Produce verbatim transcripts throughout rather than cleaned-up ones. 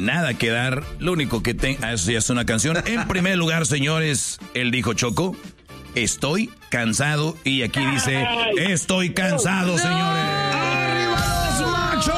nada que dar. Lo único que tengo... Eso ya es una canción. En primer lugar, señores, él dijo, Choco, estoy cansado. Y aquí dice, estoy cansado, señores. ¡Arriba los machos!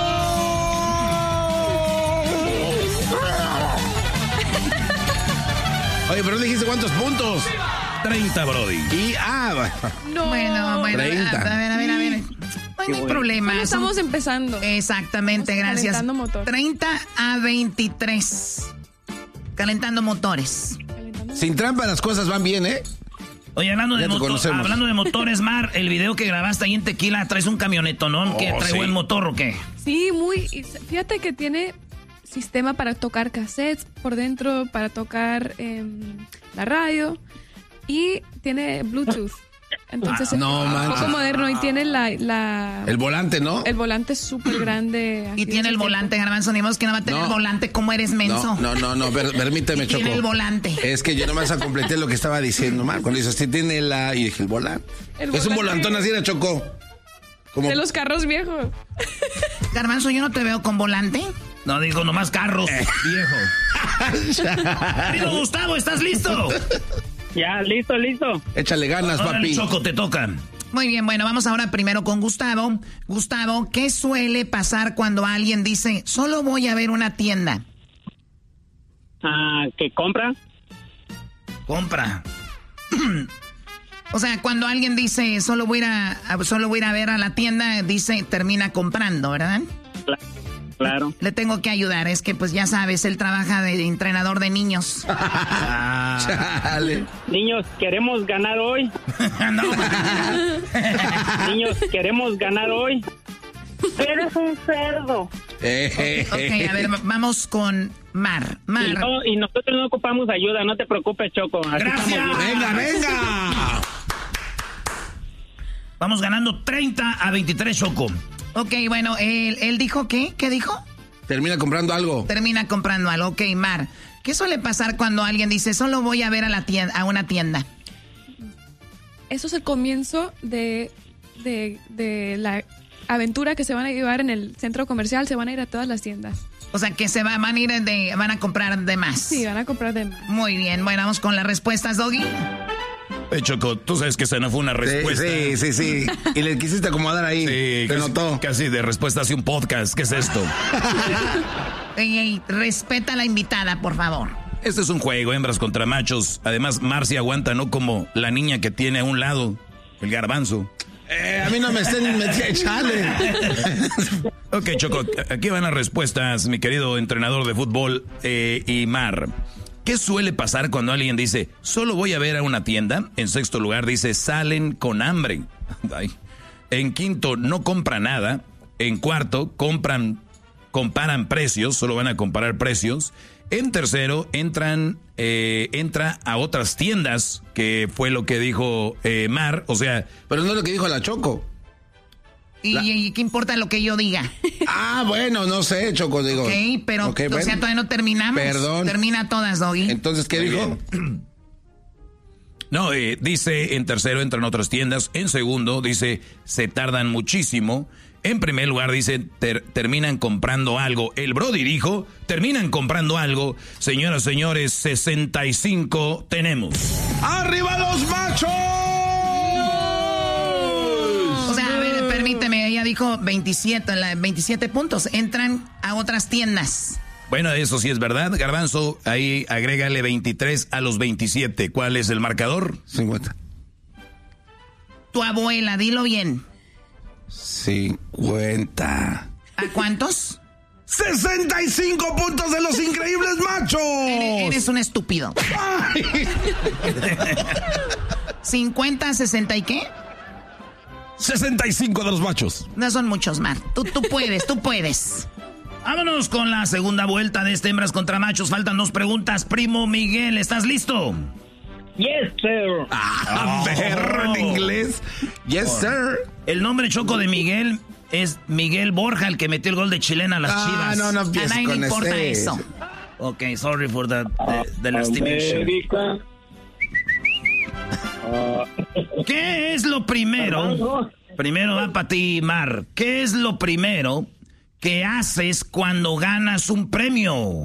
Oye, pero dijiste cuántos puntos. treinta, Brody. Y, ah, No. Bueno, bueno, treinta. a ver, a ver, a ver. No hay problema. Solo estamos empezando. Exactamente, Estamos gracias. calentando motor. treinta a veintitrés. Calentando motores. Calentando. sin trampa las cosas van bien, ¿eh? Oye, hablando de, Ya te moto- conocemos. hablando de motores, Mar, el video que grabaste ahí en Tequila, traes un camioneto, ¿no? ¿Que Oh, trae sí. buen motor o qué? Sí, muy. y Fíjate que tiene sistema para tocar cassettes por dentro, para tocar em, la radio y tiene Bluetooth. Entonces Ah, no es un manches. poco moderno y tiene la, la El volante, ¿no? el volante súper grande. Y así tiene de el ese volante, Garbanzo, ni modo que no va a tener No. el volante. ¿Cómo eres menso? No, no, no, no, per- permíteme, Y Choco. tiene el volante. Es que yo nomás completé lo que estaba diciendo, Mar. Cuando dices, sí tiene la... Y dije, el volante. El Es un volante. volantón así, era Choco. Como... De los carros viejos. Garbanzo, yo no te veo con volante. No, digo, nomás carros, Eh. viejo. Querido Gustavo, ¿estás listo? Ya, listo, listo. Échale ganas, Órale, papi. Choco, te toca. Muy bien, bueno, vamos ahora primero con Gustavo. Gustavo, ¿qué suele pasar cuando alguien dice, solo voy a ver una tienda? Ah, ¿qué compra? Compra. O sea, cuando alguien dice, solo voy a ir a, a- solo voy a ir a ver a la tienda, dice, termina comprando, ¿verdad? Cla- Claro. Le tengo que ayudar, es que pues ya sabes, él trabaja de entrenador de niños. Ah, Chale. Niños, queremos ganar hoy. no. Niños, queremos ganar hoy. Eres un cerdo. Eh, Ok, a ver, va- vamos con Mar. Mar, Y, no- y nosotros no ocupamos ayuda, no te preocupes, Choco. Así Gracias. estamos bien. Venga, venga. Vamos ganando treinta a veintitrés, Choco. ok, bueno, él, él dijo ¿qué? ¿Qué dijo? Termina comprando algo. Termina comprando algo. Ok, Mar, ¿qué suele pasar cuando alguien dice, solo voy a ver a, la tienda, a una tienda? Eso es el comienzo de, de, de la aventura que se van a llevar en el centro comercial. Se van a ir a todas las tiendas. O sea, que se va- van a ir de, van a comprar de más. Sí, van a comprar de más. Muy bien, bueno, vamos con las respuestas, Doggy. Eh, Choco, tú sabes que esa no fue una Sí, respuesta. sí, sí, sí. Y le quisiste acomodar ahí. Sí, Te casi, notó. casi de respuesta hacia un podcast. ¿Qué es esto? Ey, ey, respeta a la invitada, por favor. Este es un juego, hembras contra machos. Además, Marcia aguanta, no como la niña que tiene a un lado, el garbanzo. Eh, a mí no me estén metiendo. Chale. Ok, Choco, aquí van las respuestas, mi querido entrenador de fútbol eh, y Mar. ¿Qué suele pasar cuando alguien dice, solo voy a ver a una tienda? En sexto lugar dice, salen con hambre. Ay. En quinto, no compra nada. En cuarto, compran, comparan precios, solo van a comparar precios. En tercero, entran, eh, entra a otras tiendas, que fue lo que dijo eh, Mar. O sea, Pero no es lo que dijo la Choco. ¿Y, La- y qué importa lo que yo diga? Ah, bueno, no sé, Choco, digo. Ok, pero Ok, o bueno. sea, todavía no terminamos. Perdón. Termina todas, Doggy. Entonces, ¿qué Muy dijo? no, eh, dice, en tercero entran otras tiendas. En segundo, dice, se tardan muchísimo. En primer lugar, dice, ter- terminan comprando algo. El Brody dijo, terminan comprando algo. Señoras, señores, sesenta y cinco tenemos. ¡Arriba los machos! O sea, a ver, permíteme, ella dijo veintisiete, la- veintisiete puntos. Entran a otras tiendas. Bueno, eso sí es verdad. Garbanzo, ahí agrégale veintitrés a los veintisiete. ¿Cuál es el marcador? cincuenta. Tu abuela, dilo bien. cincuenta. ¿A cuántos? ¡sesenta y cinco puntos de los increíbles machos! Eres, eres un estúpido. Ay. ¿cincuenta, sesenta y qué? sesenta y cinco de los machos. No son muchos, Mar. Tú, tú puedes, tú puedes. Vámonos con la segunda vuelta de este hembras contra machos. Faltan dos preguntas. Primo Miguel, ¿estás listo? Yes, sir. Ah, perro en inglés. Yes, sir. El nombre choco de Miguel es Miguel Borja, el que metió el gol de chilena a las Ah, Chivas. no, no A empieces nadie con le importa ese. eso. Ok, sorry for the, the, the lastimation. América. ¿Qué es lo primero? Primero va para ti, Mar. ¿Qué es lo primero que haces cuando ganas un premio?